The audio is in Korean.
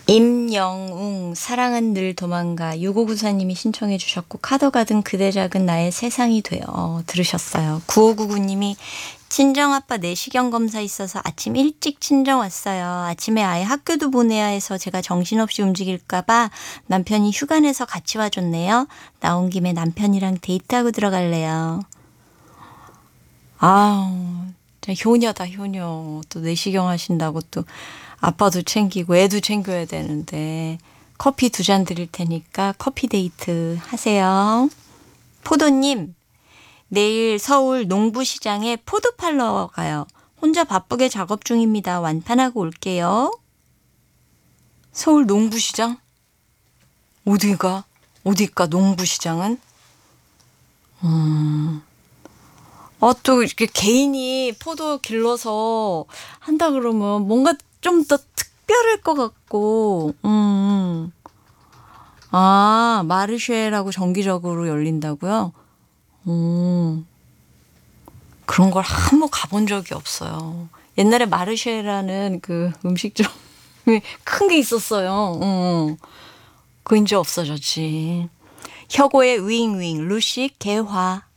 임영웅 사랑은 늘 도망가 6594님이 신청해 주셨고 카더가든 그대 작은 나의 세상이 되어 들으셨어요. 9599님이 친정아빠 내시경 검사 있어서 아침 일찍 친정 왔어요. 아침에 아이 학교도 보내야 해서 제가 정신없이 움직일까 봐 남편이 휴가 내서 같이 와줬네요. 나온 김에 남편이랑 데이트하고 들어갈래요. 아우 진짜 효녀다 효녀. 또 내시경 하신다고 또 아빠도 챙기고 애도 챙겨야 되는데 커피 2잔 드릴 테니까 커피 데이트 하세요. 포도님, 내일 서울 농부시장에 포도 팔러 가요. 혼자 바쁘게 작업 중입니다. 완판하고 올게요. 서울 농부시장? 어디가? 어디가 농부시장은? 또 이렇게 개인이 포도 길러서 한다 그러면 뭔가 좀 더 특별할 것 같고, 마르쉐라고 정기적으로 열린다고요? 그런 걸 한 번 가본 적이 없어요. 옛날에 마르쉐라는 그 음식점이 큰 게 있었어요. 그거 이제 없어졌지. 혁오의 윙윙, 루시 개화.